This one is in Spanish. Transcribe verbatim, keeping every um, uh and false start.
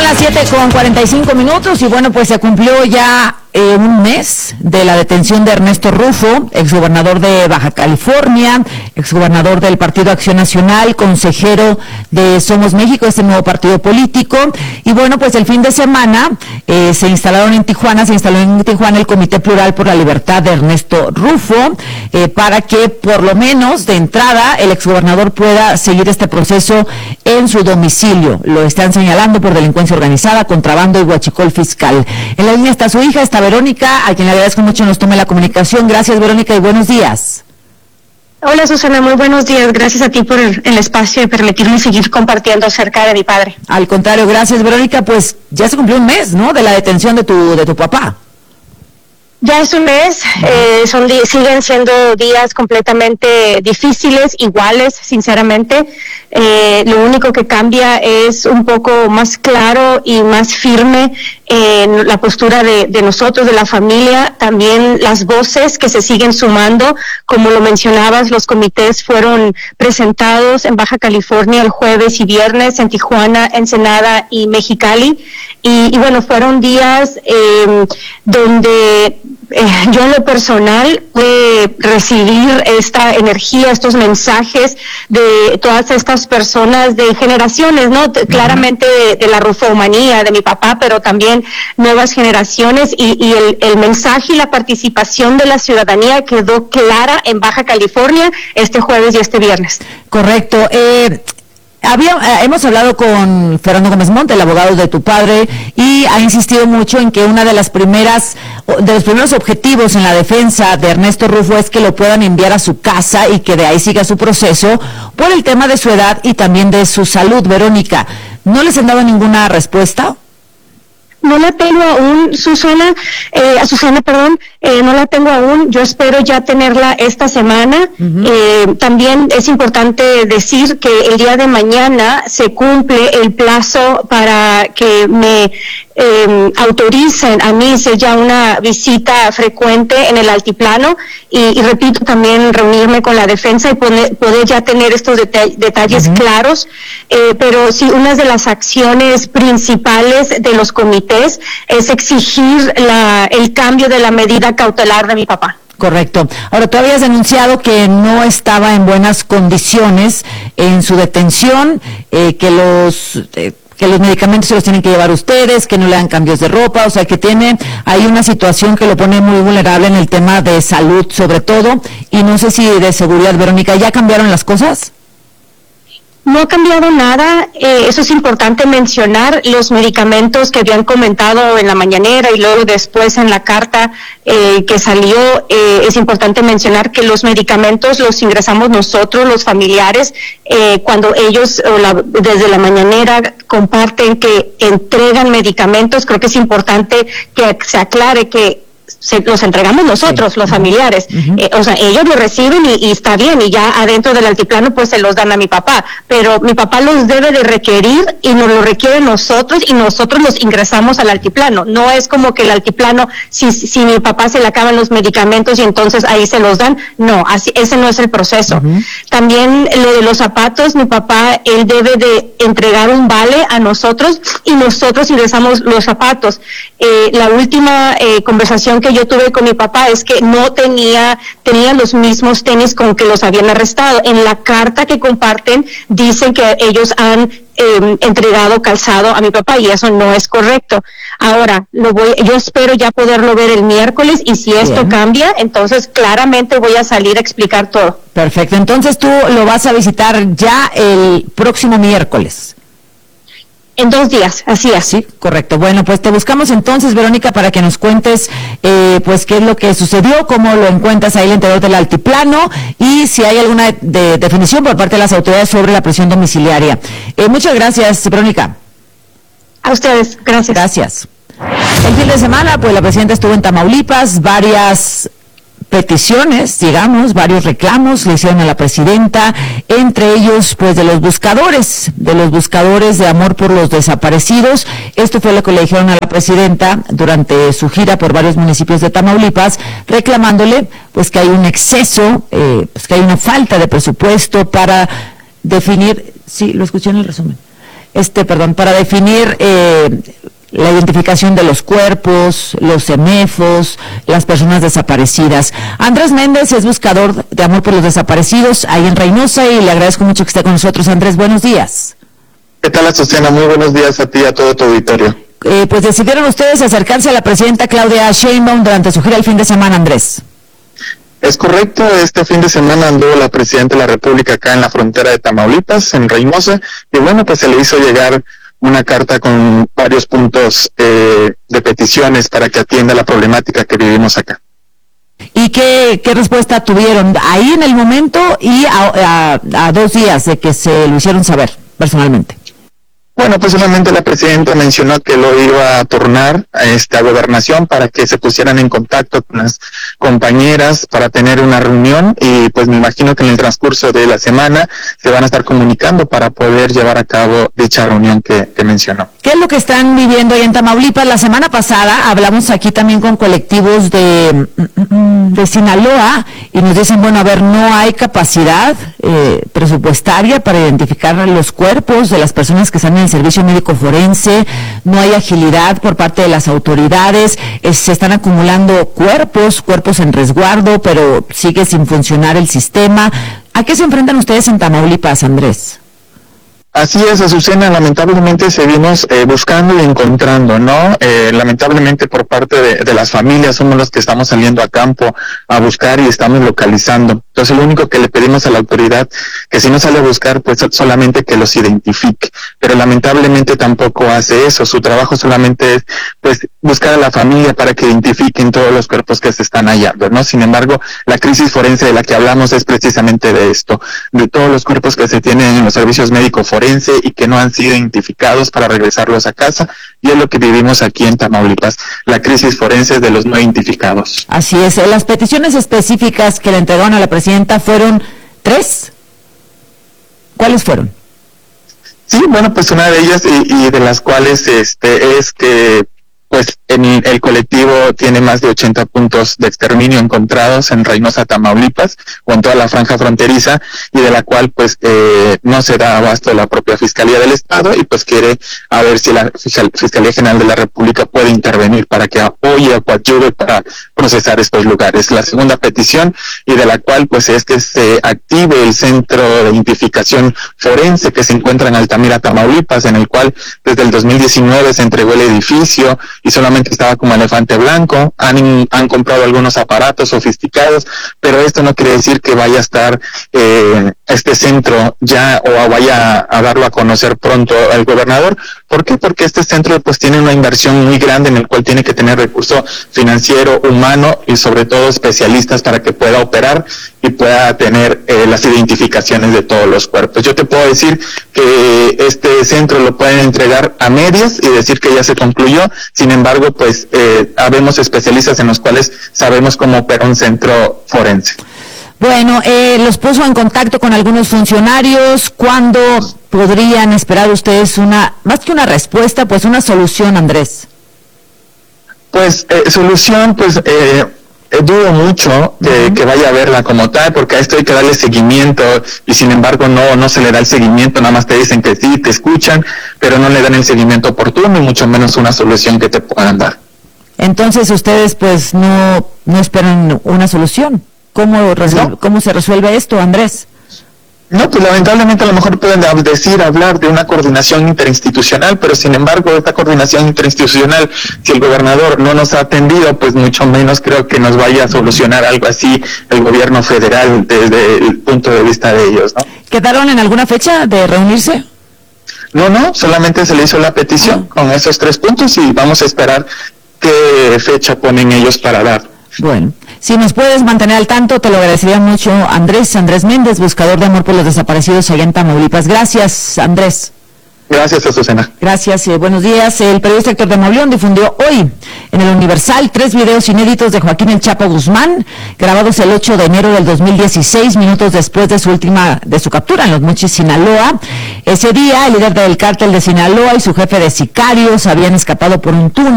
Son las siete con cuarenta y cinco minutos y bueno, pues se cumplió ya eh, un mes de la detención de Ernesto Rufo, exgobernador de Baja California, exgobernador del Partido Acción Nacional, consejero de Somos México, este nuevo partido político. Y bueno, pues el fin de semana eh, se instalaron en Tijuana, se instaló en Tijuana el Comité Plural por la Libertad de Ernesto Rufo, eh, para que por lo menos de entrada el exgobernador pueda seguir este proceso en su domicilio. Lo están señalando por delincuencia organizada, contrabando y huachicol fiscal. En la línea está su hija, está Verónica, a quien le agradezco mucho nos tome la comunicación. Gracias, Verónica, y buenos días. Hola, Susana, muy buenos días. Gracias a ti por el, el espacio y permitirme seguir compartiendo acerca de mi padre. Al contrario, gracias, Verónica. Pues ya se cumplió un mes, ¿no?, de la detención de tu de tu papá. Ya es un mes, eh, son siguen siendo días completamente difíciles, iguales, sinceramente. Eh, lo único que cambia es un poco más claro y más firme en la postura de, de nosotros, de la familia, también las voces que se siguen sumando. Como lo mencionabas, los comités fueron presentados en Baja California el jueves y viernes, en Tijuana, Ensenada y Mexicali. Y, y bueno, fueron días eh, donde eh, yo en lo personal pude recibir esta energía, estos mensajes de todas estas personas de generaciones, ¿no? Uh-huh. Claramente de, de la rufomanía de mi papá, pero también nuevas generaciones, y, y el, el mensaje y la participación de la ciudadanía quedó clara en Baja California este jueves y este viernes. Correcto. Eh... Había, eh, hemos hablado con Fernando Gómez Monte, el abogado de tu padre, y ha insistido mucho en que una de las primeras, de los primeros objetivos en la defensa de Ernesto Rufo es que lo puedan enviar a su casa y que de ahí siga su proceso por el tema de su edad y también de su salud. Verónica, ¿no les han dado ninguna respuesta? No la tengo aún, Susana, eh, a Susana, perdón, eh, no la tengo aún. Yo espero ya tenerla esta semana. Uh-huh. Eh, también es importante decir que el día de mañana se cumple el plazo para que me eh, autoricen a mí hacer ya una visita frecuente en el altiplano y, y repito, también reunirme con la defensa y poner, poder ya tener estos deta- detalles uh-huh. claros. Eh, pero sí, una de las acciones principales de los comités es exigir la, el cambio de la medida cautelar de mi papá. Correcto. Ahora, tú habías denunciado que no estaba en buenas condiciones en su detención, eh, que los eh, que los medicamentos se los tienen que llevar ustedes, que no le dan cambios de ropa, o sea, que tiene ahí una situación que lo pone muy vulnerable en el tema de salud, sobre todo, y no sé si de seguridad. Verónica, ¿ya cambiaron las cosas? No ha cambiado nada, eh, eso es importante mencionar. Los medicamentos que habían comentado en la mañanera y luego después en la carta eh, que salió, eh, es importante mencionar que los medicamentos los ingresamos nosotros, los familiares, eh, cuando ellos o la, desde la mañanera comparten que entregan medicamentos. Creo que es importante que se aclare que Se, los entregamos nosotros, sí. los familiares, uh-huh. eh, o sea, ellos lo reciben y, y está bien, y ya adentro del altiplano pues se los dan a mi papá, pero mi papá los debe de requerir y nos lo requiere nosotros y nosotros los ingresamos al altiplano. No es como que el altiplano, si, si mi papá se le acaban los medicamentos y entonces ahí se los dan, no, así, ese no es el proceso. Uh-huh. También lo de los zapatos, mi papá, él debe de entregar un vale a nosotros y nosotros ingresamos los zapatos. Eh, la última eh, conversación que yo tuve con mi papá es que no tenía tenía los mismos tenis con que los habían arrestado. En la carta que comparten dicen que ellos han eh, entregado calzado a mi papá y eso no es correcto. Ahora, lo voy, yo espero ya poderlo ver el miércoles y si esto Bien. cambia, entonces claramente voy a salir a explicar todo. Perfecto, entonces tú lo vas a visitar ya el próximo miércoles. En dos días, así es. Sí, correcto. Bueno, pues te buscamos entonces, Verónica, para que nos cuentes eh, pues qué es lo que sucedió, cómo lo encuentras ahí al interior del altiplano y si hay alguna de, definición por parte de las autoridades sobre la prisión domiciliaria. Eh, muchas gracias, Verónica. A ustedes, gracias. Gracias. El fin de semana, pues la presidenta estuvo en Tamaulipas, varias peticiones, digamos, varios reclamos le hicieron a la presidenta, entre ellos, pues, de los buscadores, de los buscadores de amor por los desaparecidos. Esto fue lo que le dijeron a la presidenta durante su gira por varios municipios de Tamaulipas, reclamándole, pues, que hay un exceso, eh, pues, que hay una falta de presupuesto para definir, sí, lo escuché en el resumen, este, perdón, para definir eh, la identificación de los cuerpos, los semefos, las personas desaparecidas. Andrés Méndez es buscador de Amor por los Desaparecidos ahí en Reynosa y le agradezco mucho que esté con nosotros. Andrés, buenos días. ¿Qué tal, Azucena? Muy buenos días a ti y a todo tu auditorio. Eh, pues decidieron ustedes acercarse a la presidenta Claudia Sheinbaum durante su gira el fin de semana, Andrés. Es correcto, este fin de semana anduvo la presidenta de la República acá en la frontera de Tamaulipas, en Reynosa, y bueno, pues se le hizo llegar una carta con varios puntos eh, de peticiones para que atienda la problemática que vivimos acá. ¿Y qué, qué respuesta tuvieron ahí en el momento y a, a, a dos días de que se lo hicieron saber personalmente? Bueno, pues solamente la presidenta mencionó que lo iba a turnar a esta gobernación para que se pusieran en contacto con las compañeras para tener una reunión y pues me imagino que en el transcurso de la semana se van a estar comunicando para poder llevar a cabo dicha reunión que, que mencionó. ¿Qué es lo que están viviendo ahí en Tamaulipas? La semana pasada hablamos aquí también con colectivos de, de Sinaloa y nos dicen, bueno, a ver, no hay capacidad eh, presupuestaria para identificar los cuerpos de las personas que están en el servicio médico forense, no hay agilidad por parte de las autoridades, eh, se están acumulando cuerpos, cuerpos en resguardo, pero sigue sin funcionar el sistema. ¿A qué se enfrentan ustedes en Tamaulipas, Andrés? Así es, Azucena, lamentablemente seguimos eh, buscando y encontrando, ¿no? Eh, lamentablemente por parte de, de las familias somos los que estamos saliendo a campo a buscar y estamos localizando. Entonces lo único que le pedimos a la autoridad, que si no sale a buscar, pues solamente que los identifique. Pero lamentablemente tampoco hace eso, su trabajo solamente es, pues, buscar a la familia para que identifiquen todos los cuerpos que se están hallando, ¿no? Sin embargo, la crisis forense de la que hablamos es precisamente de esto, de todos los cuerpos que se tienen en los servicios médicos forenses y que no han sido identificados para regresarlos a casa, y es lo que vivimos aquí en Tamaulipas, la crisis forense de los no identificados. Así es, las peticiones específicas que le entregaron a la presidenta fueron tres. ¿Cuáles fueron? Sí, bueno, pues una de ellas y, y de las cuales este es que pues en el colectivo tiene más de ochenta puntos de exterminio encontrados en Reynosa, Tamaulipas, o en toda la franja fronteriza, y de la cual pues eh, no se da abasto la propia Fiscalía del Estado, y pues quiere a ver si la Fiscalía General de la República puede intervenir para que apoye o coadyuve para procesar estos lugares. La segunda petición, y de la cual pues es que se active el centro de identificación forense que se encuentra en Altamira, Tamaulipas, en el cual desde el dos mil diecinueve se entregó el edificio y solamente estaba como elefante blanco. Han, han comprado algunos aparatos sofisticados, pero esto no quiere decir que vaya a estar eh, este centro ya o vaya a, a darlo a conocer pronto al gobernador. ¿Por qué? Porque este centro pues tiene una inversión muy grande en el cual tiene que tener recurso financiero, humano y sobre todo especialistas para que pueda operar y pueda tener eh, las identificaciones de todos los cuerpos. Yo te puedo decir que este centro lo pueden entregar a medias y decir que ya se concluyó. Sin embargo, pues eh, habemos especialistas en los cuales sabemos cómo opera un centro forense. Bueno, eh, los puso en contacto con algunos funcionarios. ¿Cuándo podrían esperar ustedes una, más que una respuesta, pues una solución, Andrés? Pues eh, solución, pues eh, eh, dudo mucho de uh-huh. que vaya a verla como tal, porque a esto hay que darle seguimiento y sin embargo no no se le da el seguimiento, nada más te dicen que sí, te escuchan, pero no le dan el seguimiento oportuno y mucho menos una solución que te puedan dar. Entonces ustedes pues no no esperan una solución. ¿Cómo, resol- ¿No? ¿Cómo se resuelve esto, Andrés? No, pues lamentablemente a lo mejor pueden decir, hablar de una coordinación interinstitucional, pero sin embargo esta coordinación interinstitucional, si el gobernador no nos ha atendido, pues mucho menos creo que nos vaya a solucionar algo así el gobierno federal desde el punto de vista de ellos, ¿no? ¿Quedaron en alguna fecha de reunirse? No, no, solamente se le hizo la petición con esos tres puntos y vamos a esperar qué fecha ponen ellos para dar. Bueno, si nos puedes mantener al tanto, te lo agradecería mucho, Andrés, Andrés Méndez, buscador de Amor por los Desaparecidos allá en Tamaulipas. Gracias, Andrés. Gracias, Azucena. Gracias, eh, buenos días. El periodista Héctor de Mauleón difundió hoy en el Universal tres videos inéditos de Joaquín El Chapo Guzmán, grabados el ocho de enero del dos mil dieciséis, minutos después de su última, de su captura en Los Mochis, Sinaloa. Ese día, el líder del cártel de Sinaloa y su jefe de sicarios habían escapado por un túnel